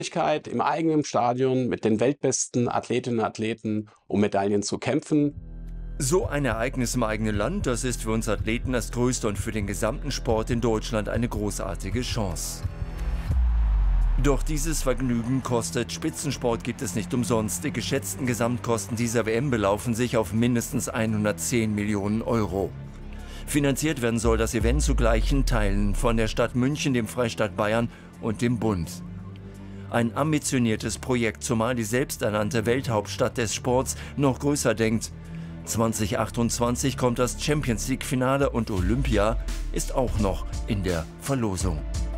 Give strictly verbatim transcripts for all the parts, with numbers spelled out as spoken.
Im eigenen Stadion mit den weltbesten Athletinnen und Athleten um Medaillen zu kämpfen. So ein Ereignis im eigenen Land, das ist für uns Athleten das größte und für den gesamten Sport in Deutschland eine großartige Chance. Doch dieses Vergnügen kostet. Spitzensport gibt es nicht umsonst. Die geschätzten Gesamtkosten dieser W M belaufen sich auf mindestens hundertzehn Millionen Euro. Finanziert werden soll das Event zu gleichen Teilen von der Stadt München, dem Freistaat Bayern und dem Bund. Ein ambitioniertes Projekt, zumal die selbsternannte Welthauptstadt des Sports noch größer denkt. zwanzig achtundzwanzig kommt das Champions League-Finale und Olympia ist auch noch in der Verlosung.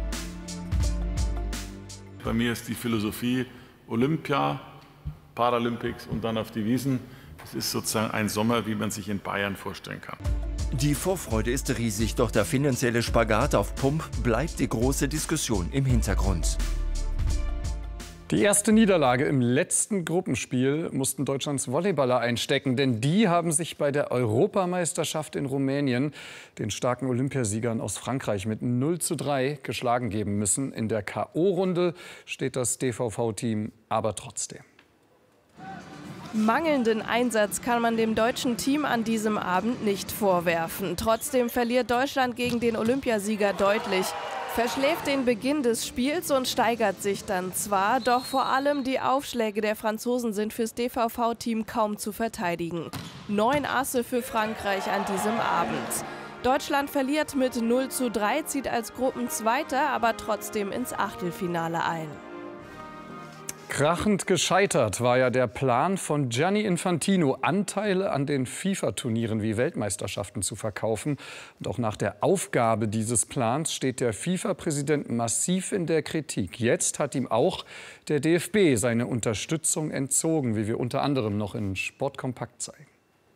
Bei mir ist die Philosophie Olympia, Paralympics und dann auf die Wiesn. Es ist sozusagen ein Sommer, wie man sich in Bayern vorstellen kann. Die Vorfreude ist riesig, doch der finanzielle Spagat auf Pump bleibt die große Diskussion im Hintergrund. Die erste Niederlage im letzten Gruppenspiel mussten Deutschlands Volleyballer einstecken, denn die haben sich bei der Europameisterschaft in Rumänien den starken Olympiasiegern aus Frankreich mit null zu drei geschlagen geben müssen. In der K O-Runde steht das D V V-Team aber trotzdem. Mangelnden Einsatz kann man dem deutschen Team an diesem Abend nicht vorwerfen. Trotzdem verliert Deutschland gegen den Olympiasieger deutlich. Verschläft den Beginn des Spiels und steigert sich dann zwar, doch vor allem die Aufschläge der Franzosen sind fürs D V V-Team kaum zu verteidigen. Neun Asse für Frankreich an diesem Abend. Deutschland verliert mit null zu drei, zieht als Gruppenzweiter, aber trotzdem ins Achtelfinale ein. Krachend gescheitert war ja der Plan von Gianni Infantino, Anteile an den FIFA-Turnieren wie Weltmeisterschaften zu verkaufen. Und auch nach der Aufgabe dieses Plans steht der FIFA-Präsident massiv in der Kritik. Jetzt hat ihm auch der D F B seine Unterstützung entzogen, wie wir unter anderem noch in Sport Kompakt zeigen.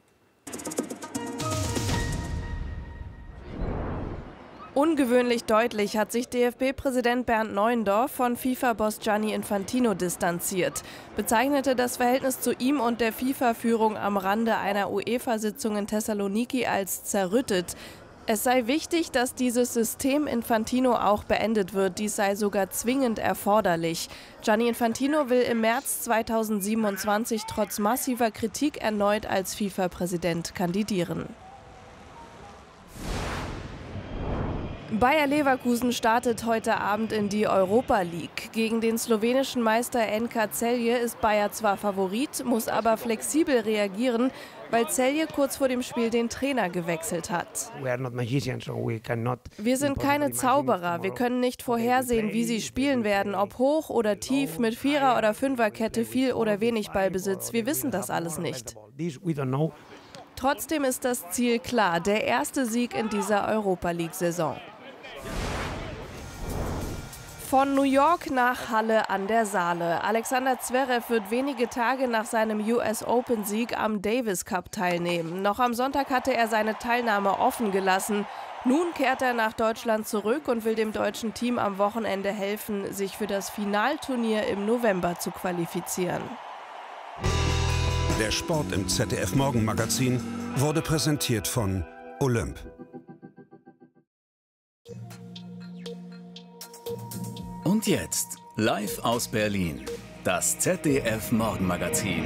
Ungewöhnlich deutlich hat sich D F B-Präsident Bernd Neuendorf von FIFA-Boss Gianni Infantino distanziert, bezeichnete das Verhältnis zu ihm und der FIFA-Führung am Rande einer UEFA-Sitzung in Thessaloniki als zerrüttet. Es sei wichtig, dass dieses System Infantino auch beendet wird. Dies sei sogar zwingend erforderlich. Gianni Infantino will im März zweitausendsiebenundzwanzig trotz massiver Kritik erneut als FIFA-Präsident kandidieren. Bayer Leverkusen startet heute Abend in die Europa League. Gegen den slowenischen Meister N K Celje ist Bayer zwar Favorit, muss aber flexibel reagieren, weil Celje kurz vor dem Spiel den Trainer gewechselt hat. Wir sind keine Zauberer, wir können nicht vorhersehen, wie sie spielen werden, ob hoch oder tief, mit Vierer- oder Fünferkette, viel oder wenig Ballbesitz. Wir wissen das alles nicht. Trotzdem ist das Ziel klar, der erste Sieg in dieser Europa League-Saison. Von New York nach Halle an der Saale. Alexander Zverev wird wenige Tage nach seinem U S Open-Sieg am Davis Cup teilnehmen. Noch am Sonntag hatte er seine Teilnahme offen gelassen. Nun kehrt er nach Deutschland zurück und will dem deutschen Team am Wochenende helfen, sich für das Finalturnier im November zu qualifizieren. Der Sport im Z D F Morgenmagazin wurde präsentiert von Olymp. Und jetzt, live aus Berlin, das Z D F Morgenmagazin.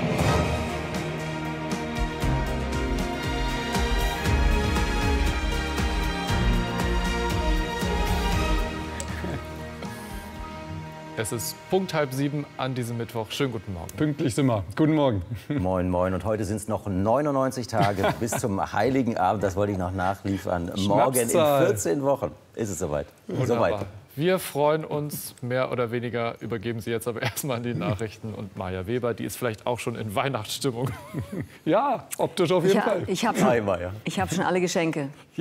Es ist Punkt halb sieben an diesem Mittwoch. Schönen guten Morgen. Pünktlich sind wir. Guten Morgen. Moin, moin. Und heute sind es noch neunundneunzig Tage bis zum Heiligen Abend. Das wollte ich noch nachliefern. Morgen in vierzehn Wochen ist es soweit. Soweit. Wir freuen uns mehr oder weniger, übergeben Sie jetzt aber erstmal an die Nachrichten und Maja Weber, die ist vielleicht auch schon in Weihnachtsstimmung. Ja, optisch auf jeden ich Fall. Ich habe schon, hab schon alle Geschenke. Ja.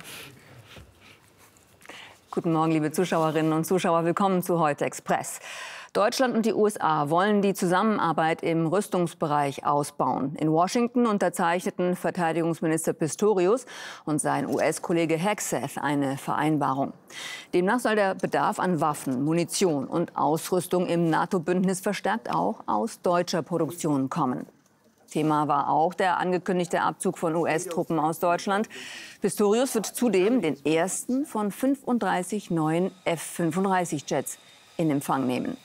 Guten Morgen, liebe Zuschauerinnen und Zuschauer. Willkommen zu Heute Express. Deutschland und die U S A wollen die Zusammenarbeit im Rüstungsbereich ausbauen. In Washington unterzeichneten Verteidigungsminister Pistorius und sein U S-Kollege Hegseth eine Vereinbarung. Demnach soll der Bedarf an Waffen, Munition und Ausrüstung im NATO-Bündnis verstärkt auch aus deutscher Produktion kommen. Thema war auch der angekündigte Abzug von U S-Truppen aus Deutschland. Pistorius wird zudem den ersten von fünfunddreißig neuen F fünfunddreißig Jets in Empfang nehmen.